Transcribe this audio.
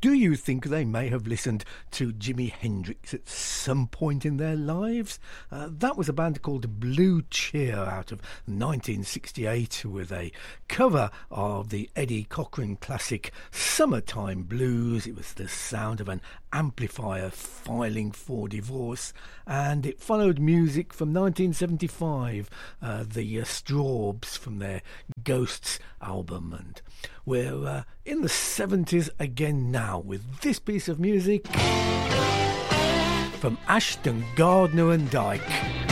Do you think they may have listened to Jimi Hendrix at some point in their lives? That was a band called Blue Cheer out of 1968 with a cover of the Eddie Cochran classic Summertime Blues. It was the sound of an amplifier filing for divorce, and it followed music from 1975, the Strawbs from their Ghosts album, and we're in the 70s again now with this piece of music from Ashton Gardner and Dyke.